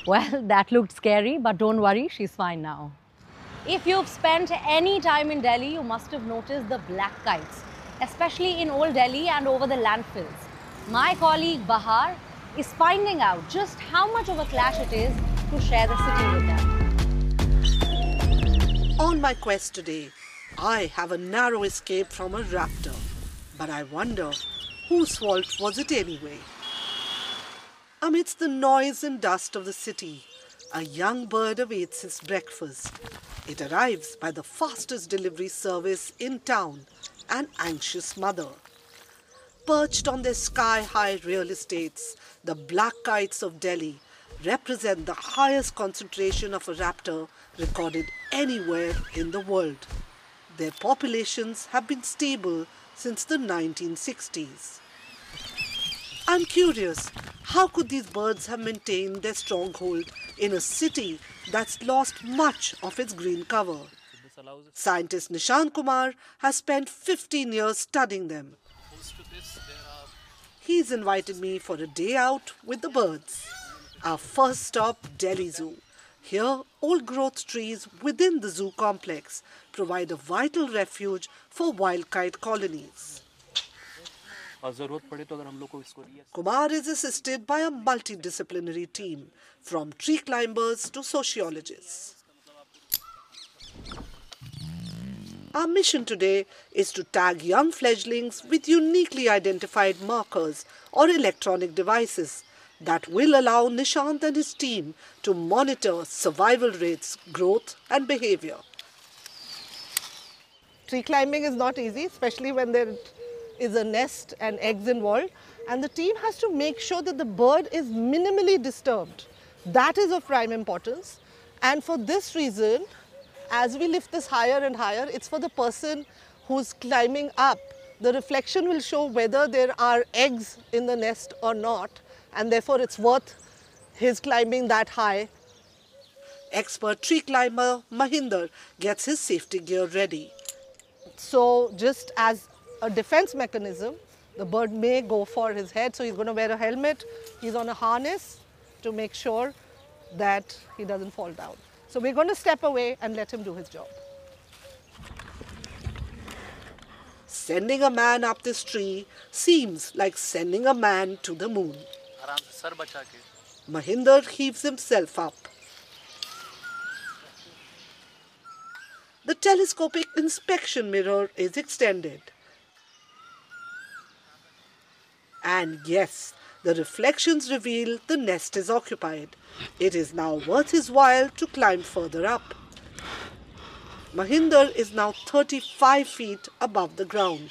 Well, that looked scary, but don't worry, she's fine now. If you've spent any time in Delhi, you must have noticed the black kites, especially in Old Delhi and over the landfills. My colleague Bahar is finding out just how much of a clash it is to share the city with them. On my quest today, I have a narrow escape from a raptor. But I wonder, whose fault was it anyway? Amidst the noise and dust of the city, a young bird awaits its breakfast. It arrives by the fastest delivery service in town, an anxious mother. Perched on their sky-high real estates, the black kites of Delhi represent the highest concentration of a raptor recorded anywhere in the world. Their populations have been stable since the 1960s. I'm curious, how could these birds have maintained their stronghold in a city that's lost much of its green cover? Scientist Nishant Kumar has spent 15 years studying them. He's invited me for a day out with the birds. Our first stop, Delhi Zoo. Here, old-growth trees within the zoo complex provide a vital refuge for wild kite colonies. Kumar is assisted by a multidisciplinary team, from tree climbers to sociologists. Our mission today is to tag young fledglings with uniquely identified markers or electronic devices that will allow Nishant and his team to monitor survival rates, growth and behavior. Tree climbing is not easy, especially when there is a nest and eggs involved. And the team has to make sure that the bird is minimally disturbed. That is of prime importance. And for this reason, as we lift this higher and higher, it's for the person who's climbing up. The reflection will show whether there are eggs in the nest or not. And therefore, it's worth his climbing that high. Expert tree climber Mahinder gets his safety gear ready. So just as a defense mechanism, the bird may go for his head. So he's going to wear a helmet. He's on a harness to make sure that he doesn't fall down. So we're going to step away and let him do his job. Sending a man up this tree seems like sending a man to the moon. Mahinder heaves himself up. The telescopic inspection mirror is extended. And yes, the reflections reveal the nest is occupied. It is now worth his while to climb further up. Mahinder is now 35 feet above the ground.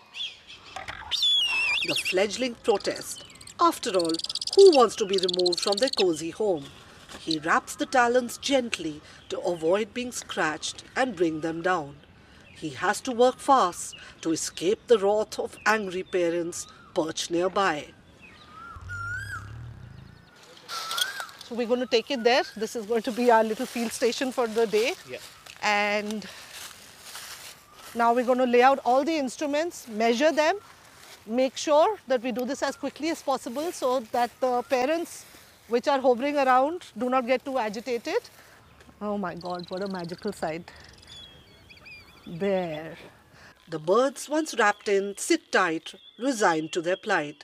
The fledgling protest. After all, who wants to be removed from their cozy home? He wraps the talons gently to avoid being scratched and bring them down. He has to work fast to escape the wrath of angry parents perched nearby. So we're going to take it there. This is going to be our little field station for the day. Yeah. And now we're going to lay out all the instruments, measure them, make sure that we do this as quickly as possible so that the parents which are hovering around do not get too agitated. Oh my God, what a magical sight. There. The birds, once wrapped in, sit tight, resigned to their plight.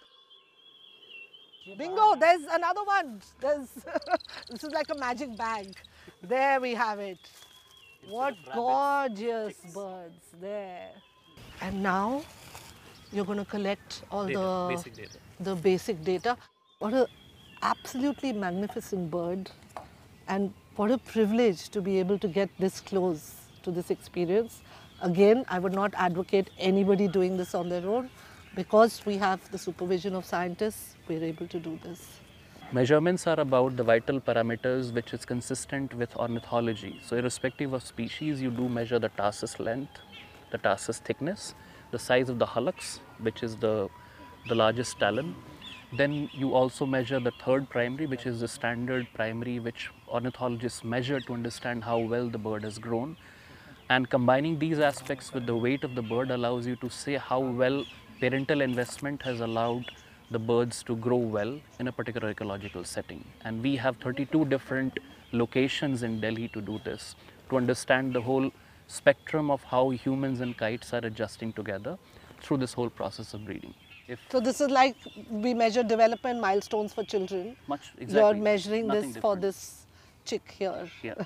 Bingo, there's another one. This is like a magic bag. There we have it. What gorgeous birds there. And now you're going to collect all the basic data. What an absolutely magnificent bird, and what a privilege to be able to get this close to this experience. Again, I would not advocate anybody doing this on their own. Because we have the supervision of scientists, we're able to do this. Measurements are about the vital parameters which is consistent with ornithology. So irrespective of species, you do measure the tarsus length, the tarsus thickness, the size of the hallux, which is the largest talon. Then you also measure the third primary, which is the standard primary, which ornithologists measure to understand how well the bird has grown. And combining these aspects with the weight of the bird allows you to say how well parental investment has allowed the birds to grow well in a particular ecological setting. And we have 32 different locations in Delhi to do this, to understand the whole spectrum of how humans and kites are adjusting together through this whole process of breeding. So this is like we measure development milestones for children. Exactly. You're measuring Nothing this for different. this chick here. Yeah.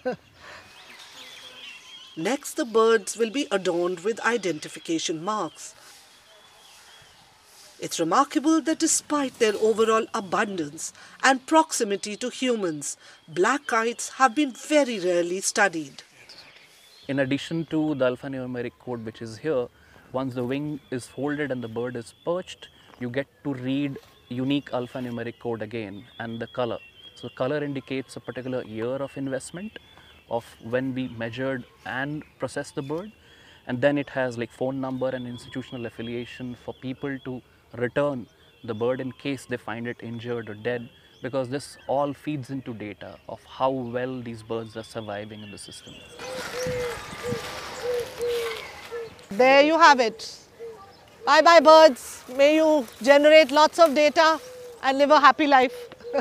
Next, the birds will be adorned with identification marks. It's remarkable that despite their overall abundance and proximity to humans, black kites have been very rarely studied. In addition to the alphanumeric code which is here, once the wing is folded and the bird is perched, you get to read unique alphanumeric code again and the color. So color indicates a particular year of investment of when we measured and processed the bird, and then it has like phone number and institutional affiliation for people to return the bird in case they find it injured or dead, because this all feeds into data of how well these birds are surviving in the system. There you have it. Bye bye birds. May you generate lots of data and live a happy life.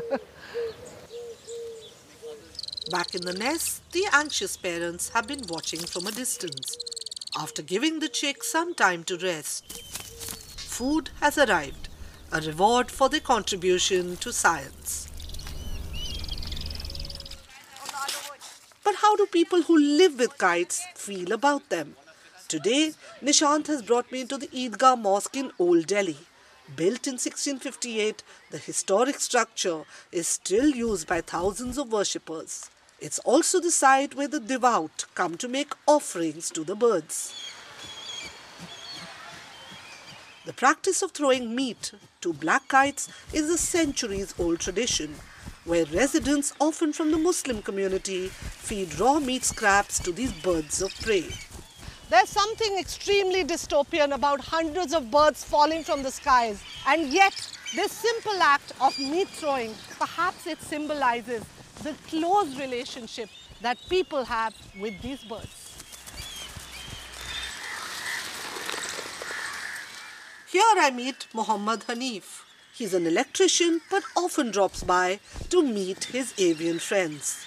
Back in the nest, the anxious parents have been watching from a distance. After giving the chick some time to rest, food has arrived, a reward for their contribution to science. But how do people who live with kites feel about them? Today, Nishant has brought me into the Eidgah Mosque in Old Delhi. Built in 1658, the historic structure is still used by thousands of worshippers. It's also the site where the devout come to make offerings to the birds. The practice of throwing meat to black kites is a centuries-old tradition, where residents, often from the Muslim community, feed raw meat scraps to these birds of prey. There's something extremely dystopian about hundreds of birds falling from the skies, and yet this simple act of meat throwing, perhaps it symbolizes the close relationship that people have with these birds. Here I meet Muhammad Hanif. He's an electrician but often drops by to meet his avian friends.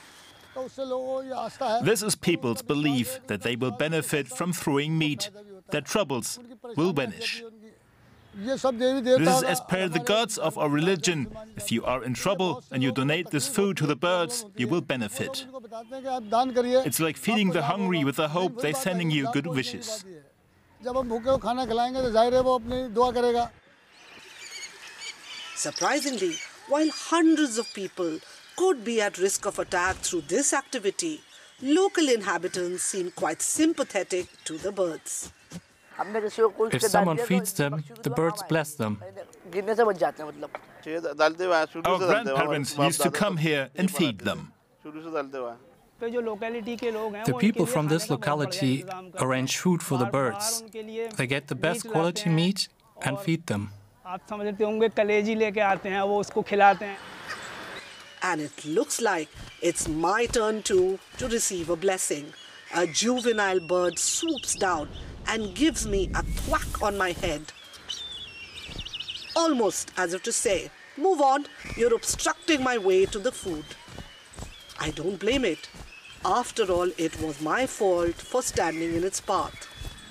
This is people's belief that they will benefit from throwing meat. Their troubles will vanish. This is as per the gods of our religion. If you are in trouble and you donate this food to the birds, you will benefit. It's like feeding the hungry with the hope they're sending you good wishes. Surprisingly, while hundreds of people could be at risk of attack through this activity, local inhabitants seem quite sympathetic to the birds. If someone feeds them, the birds bless them. Our grandparents used to come here and feed them. The people from this locality arrange food for the birds. They get the best quality meat and feed them. And it looks like it's my turn to receive a blessing. A juvenile bird swoops down and gives me a thwack on my head. Almost as if to say, move on, you're obstructing my way to the food. I don't blame it. After all, it was my fault for standing in its path.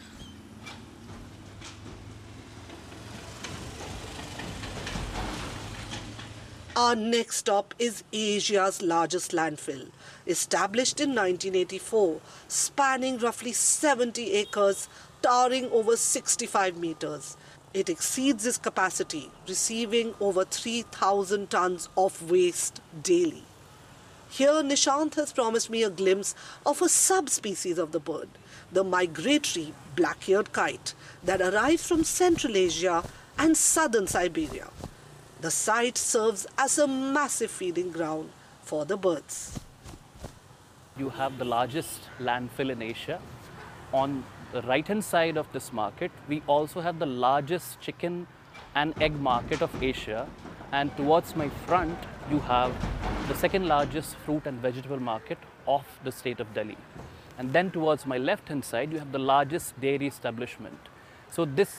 Our next stop is Asia's largest landfill, established in 1984, spanning roughly 70 acres, towering over 65 meters. It exceeds its capacity, receiving over 3,000 tons of waste daily. Here, Nishant has promised me a glimpse of a subspecies of the bird, the migratory black-eared kite that arrives from Central Asia and southern Siberia. The site serves as a massive feeding ground for the birds. You have the largest landfill in Asia. On the right-hand side of this market, we also have the largest chicken and egg market of Asia. And towards my front, you have the second largest fruit and vegetable market of the state of Delhi. And then towards my left-hand side, you have the largest dairy establishment. So this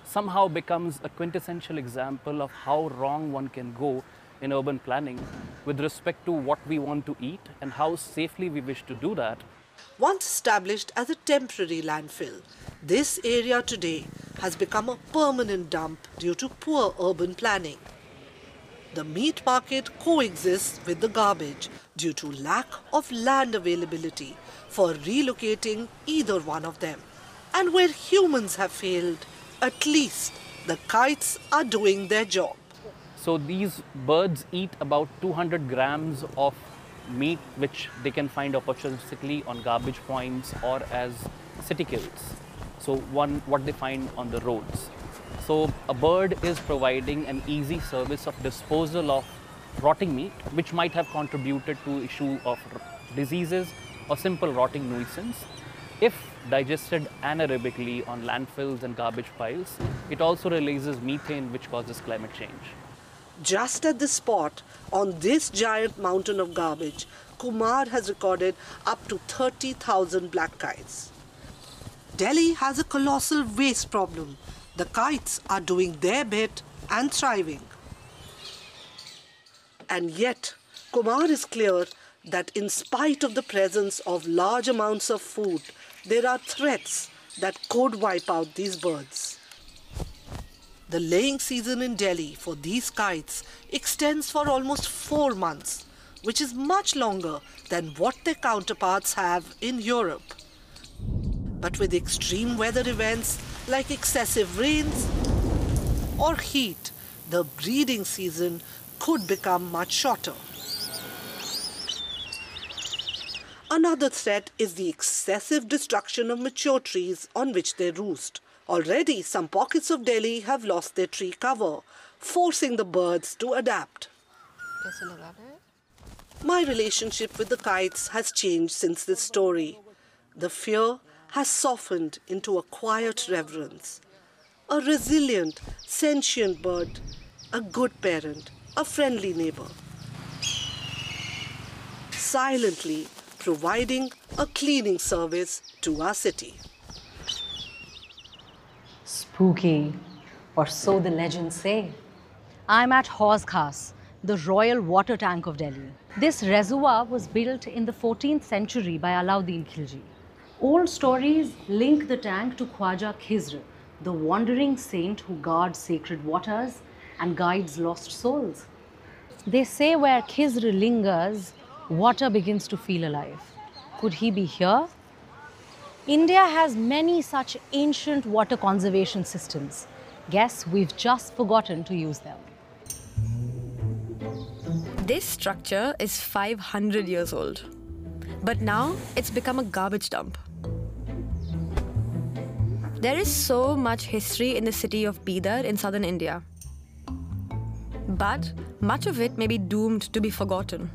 somehow becomes a quintessential example of how wrong one can go in urban planning with respect to what we want to eat and how safely we wish to do that. Once established as a temporary landfill, this area today has become a permanent dump due to poor urban planning. The meat market coexists with the garbage due to lack of land availability for relocating either one of them. And where humans have failed, at least the kites are doing their job. So these birds eat about 200 grams of meat which they can find opportunistically on garbage points or as city kills. So what they find on the roads. So a bird is providing an easy service of disposal of rotting meat, which might have contributed to issue of diseases or simple rotting nuisance. If digested anaerobically on landfills and garbage piles, it also releases methane, which causes climate change. Just at this spot, on this giant mountain of garbage, Kumar has recorded up to 30,000 black kites. Delhi has a colossal waste problem. The kites are doing their bit and thriving. And yet, Kumar is clear that in spite of the presence of large amounts of food, there are threats that could wipe out these birds. The laying season in Delhi for these kites extends for almost 4 months, which is much longer than what their counterparts have in Europe. But with extreme weather events like excessive rains or heat, the breeding season could become much shorter. Another threat is the excessive destruction of mature trees on which they roost. Already, some pockets of Delhi have lost their tree cover, forcing the birds to adapt. My relationship with the kites has changed since this story. The fear has softened into a quiet reverence. A resilient, sentient bird, a good parent, a friendly neighbor. Silently providing a cleaning service to our city. Spooky, or so the legends say. I'm at Hauz Khas, the royal water tank of Delhi. This reservoir was built in the 14th century by Alauddin Khilji. Old stories link the tank to Khwaja Khizr, the wandering saint who guards sacred waters and guides lost souls. They say where Khizr lingers, water begins to feel alive. Could he be here? India has many such ancient water conservation systems. Guess we've just forgotten to use them. This structure is 500 years old, but now it's become a garbage dump. There is so much history in the city of Bidar in southern India, but much of it may be doomed to be forgotten.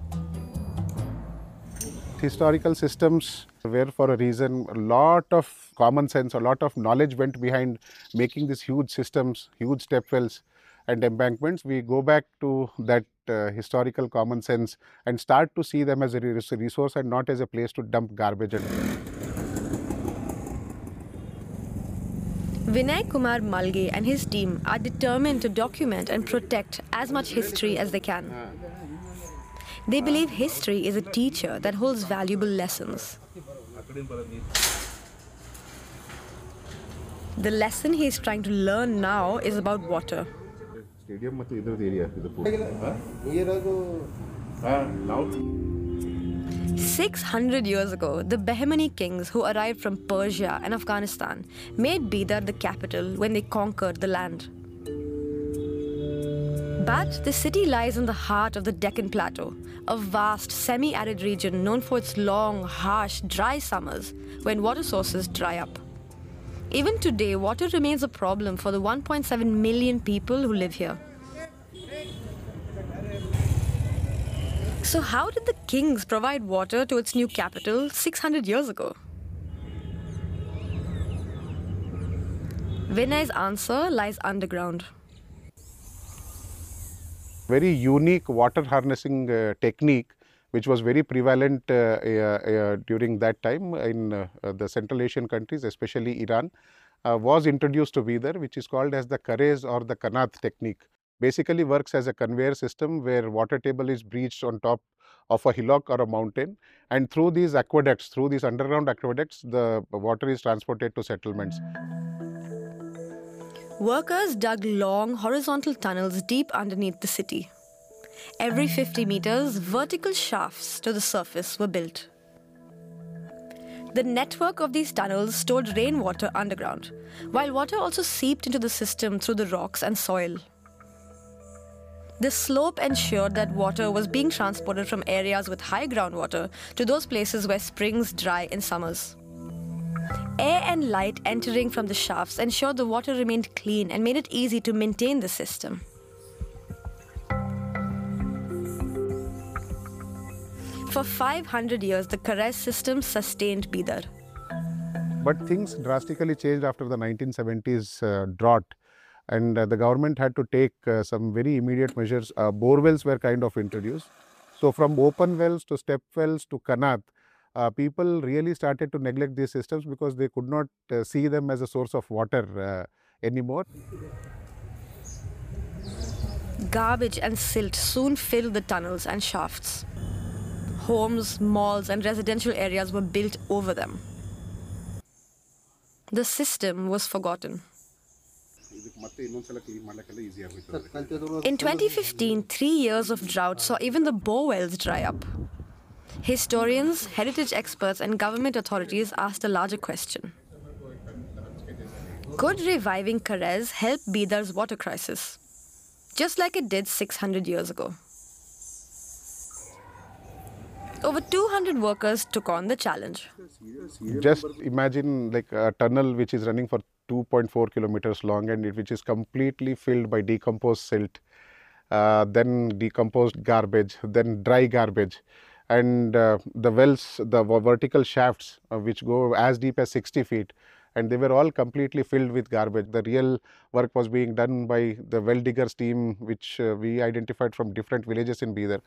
Historical systems were for a reason. A lot of common sense, a lot of knowledge went behind making these huge systems, huge step wells and embankments. We go back to that historical common sense and start to see them as a resource and not as a place to dump garbage. Vinay Kumar Malge and his team are determined to document and protect as much history as they can. They believe history is a teacher that holds valuable lessons. The lesson he is trying to learn now is about water. 600 years ago, the Bahmani kings who arrived from Persia and Afghanistan made Bidar the capital when they conquered the land. But the city lies in the heart of the Deccan Plateau, a vast semi-arid region known for its long, harsh, dry summers when water sources dry up. Even today, water remains a problem for the 1.7 million people who live here. So how did the kings provide water to its new capital 600 years ago? Vinay's answer lies underground. Very unique water harnessing technique which was very prevalent during that time in the Central Asian countries, especially Iran. was introduced to Bidar, which is called as the Karez or the Kanath technique. Basically works as a conveyor system where water table is breached on top of a hillock or a mountain, and through these aqueducts, through these underground aqueducts, the water is transported to settlements. Workers dug long horizontal tunnels deep underneath the city. Every 50 meters, vertical shafts to the surface were built. The network of these tunnels stored rainwater underground, while water also seeped into the system through the rocks and soil. The slope ensured that water was being transported from areas with high groundwater to those places where springs dry in summers. Air and light entering from the shafts ensured the water remained clean and made it easy to maintain the system. For 500 years, the Karez system sustained Bidar. But things drastically changed after the 1970s drought, and the government had to take some very immediate measures. Bore wells were kind of introduced. So from open wells to step wells to Kanath, people really started to neglect these systems because they could not see them as a source of water anymore. Garbage and silt soon filled the tunnels and shafts. Homes, malls, and residential areas were built over them. The system was forgotten. In 2015, 3 years of drought saw even the bore wells dry up. Historians, heritage experts, and government authorities asked a larger question. Could reviving Karez help Bidar's water crisis, just like it did 600 years ago? Over 200 workers took on the challenge. Just imagine like a tunnel which is running for 2.4 kilometers long and which is completely filled by decomposed silt, then decomposed garbage, then dry garbage. And the wells, the vertical shafts which go as deep as 60 feet, and they were all completely filled with garbage. The real work was being done by the well diggers team, which we identified from different villages in Bidar.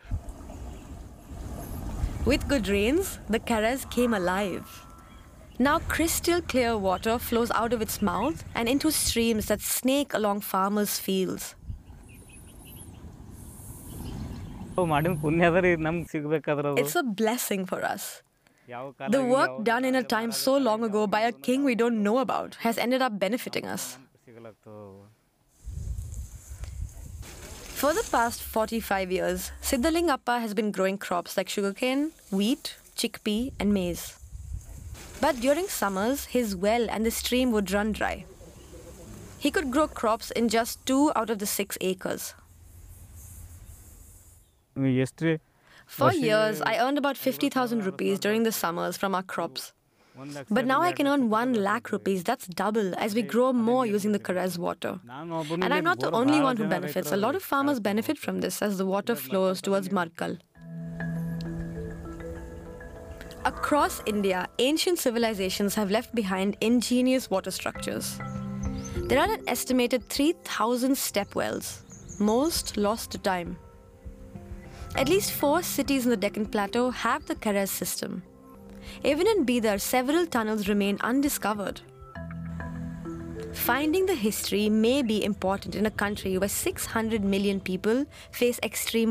With good rains, the Karez came alive. Now crystal clear water flows out of its mouth and into streams that snake along farmers' fields. It's a blessing for us. The work done in a time so long ago by a king we don't know about has ended up benefiting us. For the past 45 years, Siddhalingappa has been growing crops like sugarcane, wheat, chickpea, and maize. But during summers, his well and the stream would run dry. He could grow crops in just 2 out of the 6 acres. For years, I earned about 50,000 rupees during the summers from our crops. But now I can earn 1 lakh rupees. That's double as we grow more using the Karez water. And I'm not the only one who benefits. A lot of farmers benefit from this as the water flows towards Markal. Across India, ancient civilizations have left behind ingenious water structures. There are an estimated 3,000 step wells, most lost to time. At least 4 cities in the Deccan Plateau have the Karez system. Even in Bidar, several tunnels remain undiscovered. Finding the history may be important in a country where 600 million people face extreme